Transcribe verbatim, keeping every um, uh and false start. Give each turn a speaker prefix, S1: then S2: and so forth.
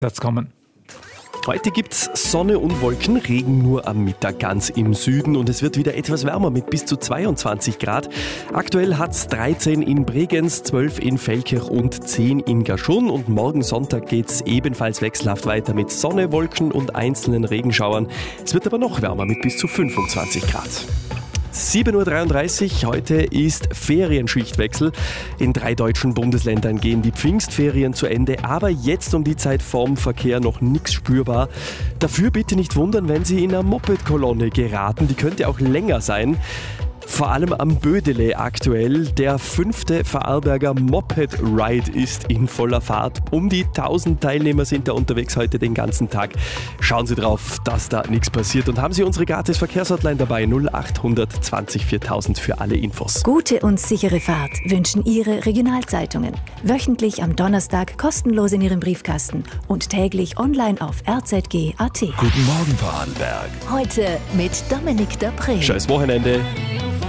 S1: That's kommen.
S2: Heute gibt's Sonne und Wolken, Regen nur am Mittag ganz im Süden und es wird wieder etwas wärmer mit bis zu zweiundzwanzig Grad. Aktuell hat's dreizehn in Bregenz, zwölf in Feldkirch und zehn in Gaschurn und morgen Sonntag geht's ebenfalls wechselhaft weiter mit Sonne, Wolken und einzelnen Regenschauern. Es wird aber noch wärmer mit bis zu fünfundzwanzig Grad. sieben Uhr dreiunddreißig, heute ist Ferienschichtwechsel. In drei deutschen Bundesländern gehen die Pfingstferien zu Ende, aber jetzt um die Zeit vorm Verkehr noch nichts spürbar. Dafür bitte nicht wundern, wenn Sie in eine Moped-Kolonne geraten, die könnte auch länger sein. Vor allem am Bödele aktuell. Der fünfte Vorarlberger Moped Ride ist in voller Fahrt. Um die tausend Teilnehmer sind da unterwegs heute den ganzen Tag. Schauen Sie drauf, dass da nichts passiert. Und haben Sie unsere gratis Verkehrshotline dabei null acht zwanzig viertausend für alle Infos.
S3: Gute und sichere Fahrt wünschen Ihre Regionalzeitungen. Wöchentlich am Donnerstag kostenlos in Ihrem Briefkasten und täglich online auf r z g punkt a t.
S4: Guten Morgen Vorarlberg.
S3: Heute mit Dominik Dapré.
S2: Schönes Wochenende.